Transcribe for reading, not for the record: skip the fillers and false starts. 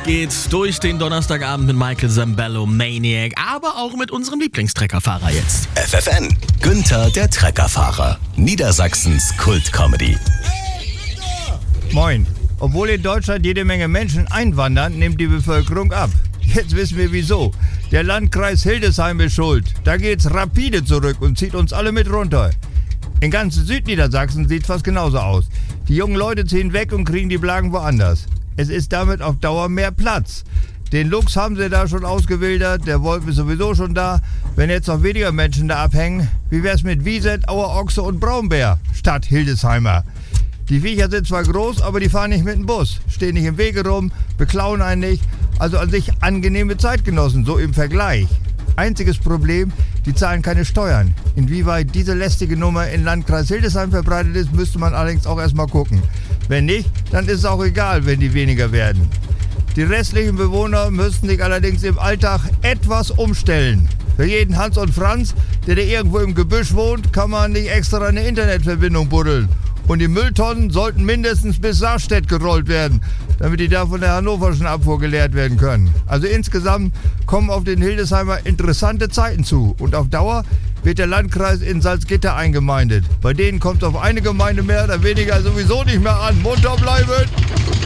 geht's durch den Donnerstagabend mit Michael Zambello, Maniac, aber auch mit unserem Lieblingstreckerfahrer jetzt. FFN, Günther der Treckerfahrer, Niedersachsens Kultcomedy. Moin. Obwohl in Deutschland jede Menge Menschen einwandern, nimmt die Bevölkerung ab. Jetzt wissen wir wieso. Der Landkreis Hildesheim ist schuld. Da geht's rapide zurück und zieht uns alle mit runter. In ganz Südniedersachsen sieht's fast genauso aus. Die jungen Leute ziehen weg und kriegen die Blagen woanders. Es ist damit auf Dauer mehr Platz. Den Luchs haben sie da schon ausgewildert, der Wolf ist sowieso schon da. Wenn jetzt noch weniger Menschen da abhängen, wie wär's mit Wieset, Auerochse und Braunbär statt Hildesheimer? Die Viecher sind zwar groß, aber die fahren nicht mit dem Bus, stehen nicht im Wege rum, beklauen einen nicht. Also an sich angenehme Zeitgenossen, so im Vergleich. Einziges Problem, die zahlen keine Steuern. Inwieweit diese lästige Nummer in Landkreis Hildesheim verbreitet ist, müsste man allerdings auch erstmal gucken. Wenn nicht, dann ist es auch egal, wenn die weniger werden. Die restlichen Bewohner müssten sich allerdings im Alltag etwas umstellen. Für jeden Hans und Franz, der irgendwo im Gebüsch wohnt, kann man nicht extra eine Internetverbindung buddeln. Und die Mülltonnen sollten mindestens bis Saarstedt gerollt werden, damit die da von der hannoverschen Abfuhr geleert werden können. Also insgesamt kommen auf den Hildesheimer interessante Zeiten zu. Und auf Dauer wird der Landkreis in Salzgitter eingemeindet. Bei denen kommt es auf eine Gemeinde mehr oder weniger sowieso nicht mehr an. Munter bleiben!